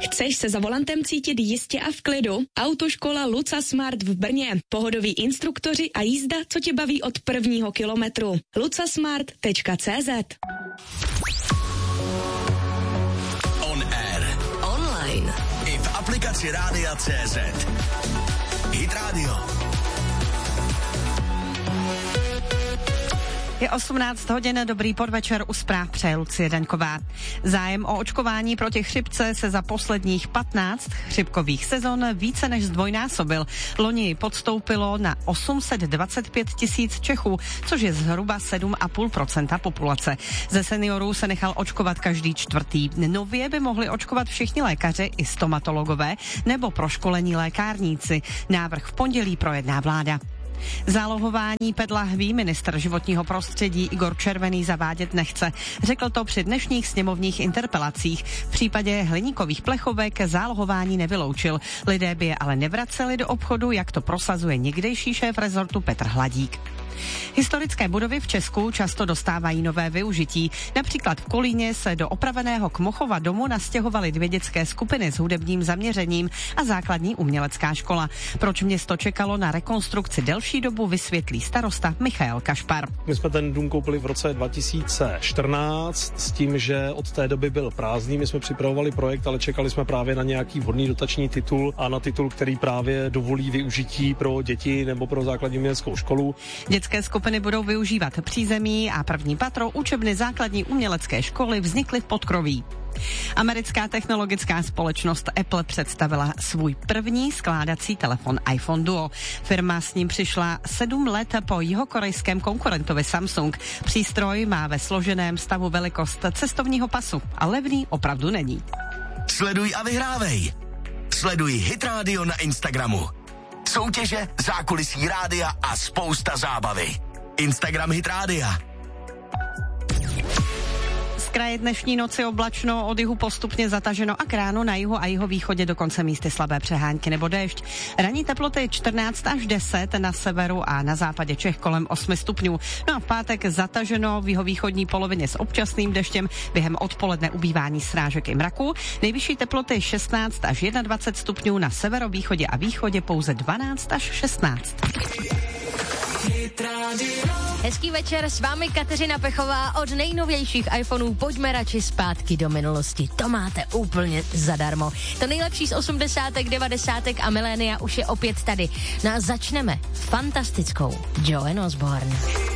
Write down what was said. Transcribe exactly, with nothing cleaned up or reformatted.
Chceš se za volantem cítit jistě a v klidu? Autoškola Luca Smart v Brně. Pohodoví instruktoři a jízda, co tě baví od prvního kilometru. lucasmart tečka cé zet. On air. Online. I v aplikaci Rádia tečka cé zet. Hit Radio. Je osmnáct hodin, dobrý podvečer, u zpráv přeje Lucie Daňková. Zájem o očkování proti chřipce se za posledních patnáct chřipkových sezon více než zdvojnásobil. Loni podstoupilo na osm set dvacet pět tisíc Čechů, což je zhruba sedm celá pět procenta populace. Ze seniorů se nechal očkovat každý čtvrtý. Nově by mohli očkovat všichni lékaři i stomatologové nebo proškolení lékárníci. Návrh v pondělí projedná vláda. Zálohování PET lahví ministr životního prostředí Igor Červený zavádět nechce. Řekl to při dnešních sněmovních interpelacích. V případě hliníkových plechovek zálohování nevyloučil. Lidé by je ale nevraceli do obchodu, jak to prosazuje někdejší šéf rezortu Petr Hladík. Historické budovy v Česku často dostávají nové využití. Například v Kolíně se do opraveného Kmochova domu nastěhovaly dvě dětské skupiny s hudebním zaměřením a základní umělecká škola. Proč město čekalo na rekonstrukci delší dobu, vysvětlí starosta Michael Kašpar. My jsme ten dům koupili v roce dva tisíce čtrnáct s tím, že od té doby byl prázdný. My jsme připravovali projekt, ale čekali jsme právě na nějaký vhodný dotační titul a na titul, který právě dovolí využití pro děti nebo pro základní uměleckou školu. Dětské skupiny budou využívat přízemí a první patro učebny základní umělecké školy vznikly v Podkroví. Americká technologická společnost Apple představila svůj první skládací telefon iPhone Duo. Firma s ním přišla sedm let po jihokorejském konkurentovi Samsung. Přístroj má ve složeném stavu velikost cestovního pasu a levný opravdu není. Sleduj a vyhrávej. Sleduj Hit Radio na Instagramu. Soutěže, zákulisí rádia a spousta zábavy. Instagram Hit Rádia. Z kraje dnešní noci oblačno, od jihu postupně zataženo a k ránu na jihu a jihovýchodě dokonce místy slabé přehánky nebo déšť. Ranní teploty čtrnáct až deset, na severu a na západě Čech kolem osm stupňů. No a v pátek zataženo v jihovýchodní polovině s občasným deštěm, během odpoledne ubývání srážek i mraků. Nejvyšší teploty šestnáct až dvacet jedna stupňů, na severovýchodě a východě pouze dvanáct až šestnáct. Hezký večer, s vámi Kateřina Pechová. Od nejnovějších iPhoneů pojďme radši zpátky do minulosti. To máte úplně zadarmo. To nejlepší z osmdesátek, devadesátek a milénia už je opět tady. No a začneme fantastickou Joan Osborne.